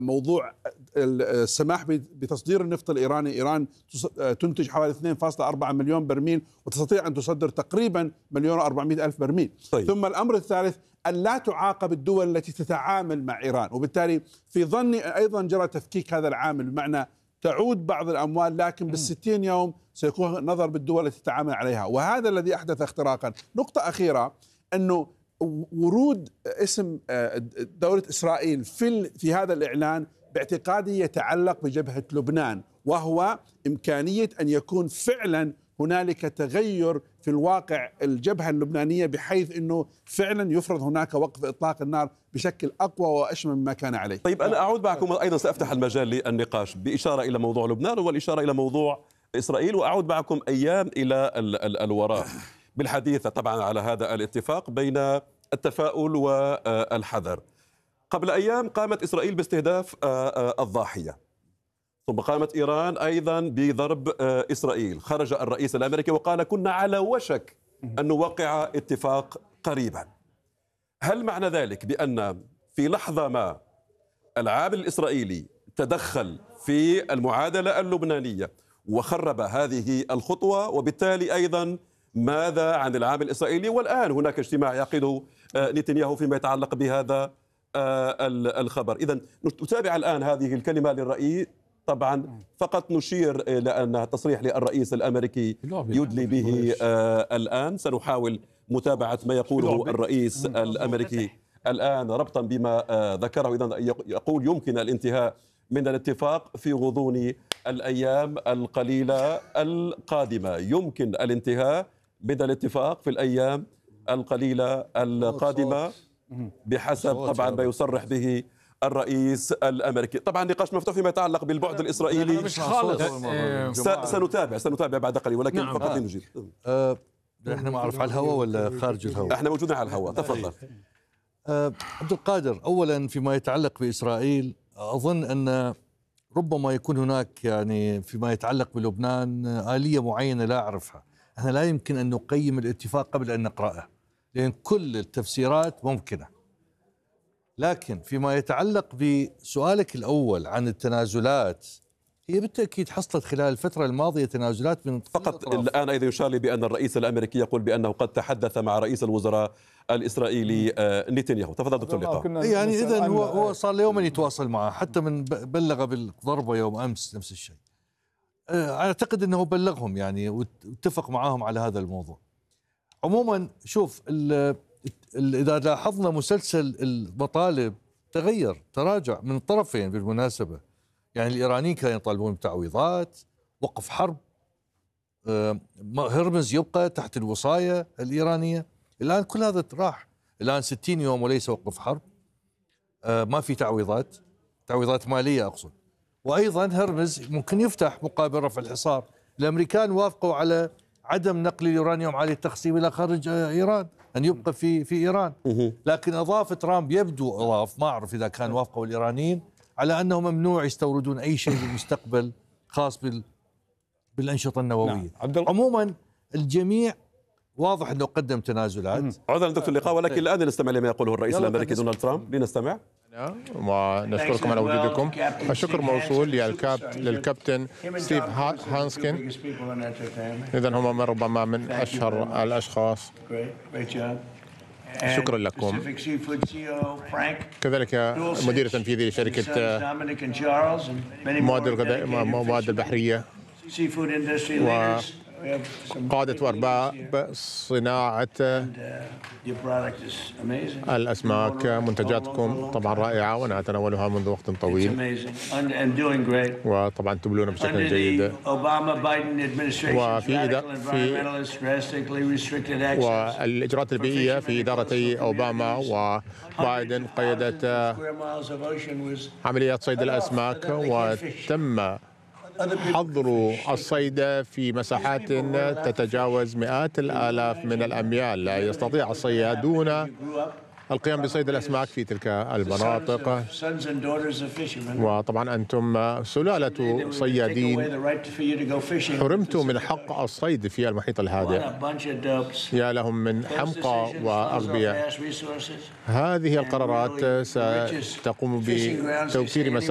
موضوع السماح بتصدير النفط الإيراني. إيران تنتج حوالي 2.4 مليون برميل وتستطيع أن تصدر تقريبا 1,400,000 برميل. طيب. ثم الأمر الثالث أن لا تعاقب الدول التي تتعامل مع إيران، وبالتالي في ظني أيضا جرى تفكيك هذا العامل، بمعنى تعود بعض الأموال لكن بال60 يوم سيكون نظر بالدول التي تتعامل عليها، وهذا الذي أحدث اختراقا. نقطة أخيرة، أنه ورود اسم دولة إسرائيل في هذا الإعلان باعتقادي يتعلق بجبهة لبنان، وهو إمكانية أن يكون فعلا هنالك تغير في الواقع الجبهة اللبنانية، بحيث أنه فعلا يفرض هناك وقف إطلاق النار بشكل أقوى وأشمل مما كان عليه. طيب أنا أعود معكم أيضا، سأفتح المجال للنقاش بإشارة إلى موضوع لبنان والإشارة إلى موضوع إسرائيل، وأعود معكم أيام إلى الوراء بالحديث طبعا على هذا الاتفاق بين التفاؤل والحذر. قبل أيام قامت إسرائيل باستهداف الضاحية، ثم قامت إيران أيضا بضرب إسرائيل. خرج الرئيس الأمريكي وقال كنا على وشك أن نوقع اتفاق قريبا. هل معنى ذلك بأن في لحظة ما العامل الإسرائيلي تدخل في المعادلة اللبنانية وخرب هذه الخطوة، وبالتالي أيضا ماذا عن العامل الإسرائيلي؟ والآن هناك اجتماع يعقده نتنياهو فيما يتعلق بهذا الخبر. إذن نتابع الآن هذه الكلمة للرئيس. طبعا فقط نشير إلى أن تصريح للرئيس الأمريكي يدلي به الآن. سنحاول متابعة ما يقوله الرئيس الأمريكي الآن ربطا بما ذكره. إذن يقول يمكن الانتهاء من الاتفاق في غضون الأيام القليلة القادمة. يمكن الانتهاء من الاتفاق في الأيام القليلة القادمة بحسب طبعا ما يصرح به الرئيس الأمريكي. طبعا نقاش مفتوح فيما يتعلق بالبعد الإسرائيلي. مش خالص. سنتابع بعد قليل، ولكن فقط لنجيب. احنا ما اعرف على الهواء ولا خارج الهواء؟ احنا موجودين على الهواء، تفضل. عبد القادر، اولا فيما يتعلق بإسرائيل اظن ان ربما يكون هناك يعني فيما يتعلق بلبنان آلية معينة لا أعرفها. احنا لا يمكن أن نقيم الاتفاق قبل أن نقرأه، لأن كل التفسيرات ممكنة. لكن فيما يتعلق بسؤالك الأول عن التنازلات، هي بالتأكيد حصلت خلال الفترة الماضية تنازلات من فقط. الآن أيضا يشار لي بأن الرئيس الأمريكي يقول بأنه قد تحدث مع رئيس الوزراء الإسرائيلي نتنياهو. تفضل دكتور لقاء. يعني إذن هو صار له يوما يتواصل معه، حتى من بلغ بالضربة يوم أمس نفس الشيء. أعتقد أنه بلغهم يعني واتفق معهم على هذا الموضوع. عموما شوف، إذا لاحظنا مسلسل المطالب تراجع من الطرفين بالمناسبة. يعني الإيرانيين كانوا يطالبون بتعويضات، وقف حرب، هرمز يبقى تحت الوصاية الإيرانية. الآن كل هذا راح، الآن 60 يوم وليس وقف حرب، ما في تعويضات مالية أقصد. وأيضا هرمز ممكن يفتح مقابل رفع الحصار. الأمريكان وافقوا على عدم نقل اليورانيوم عالي التخصيب إلى خارج إيران، أن يبقى في إيران. لكن أضاف ترامب، ما أعرف إذا كان وافقوا الإيرانيين، على أنه ممنوع يستوردون أي شيء بالمستقبل خاص بالأنشطة النووية. عموما الجميع واضح أنه قدم تنازلات. عذرا دكتور لقاء، ولكن الآن نستمع لما يقوله الرئيس الأمريكي دونالد ترامب. لنستمع. ونشكركم على وجودكم. الشكر موصول للكابتن ستيف هانسكن. إذن هم ربما من أشهر الأشخاص. شكرا لكم. كذلك مدير تنفيذي لشركة مواد البحرية وقادة وأرباب صناعة الأسماك. منتجاتكم طبعا رائعة وأنا أتناولها منذ وقت طويل، وطبعا تبلون بشكل جيد. والإجراءات البيئية في إدارتي أوباما وبايدن قيدت عمليات صيد الأسماك، وتم حظر الصيد في مساحات تتجاوز مئات الآلاف من الأميال. لا يستطيع الصيادون القيام بصيد الأسماك في تلك المناطق. وطبعا أنتم سلالة صيادين حرمتم من حق الصيد في المحيط الهادئ. يا لهم من حمقى وأغبياء. هذه القرارات ستقوم بتوفير مساحات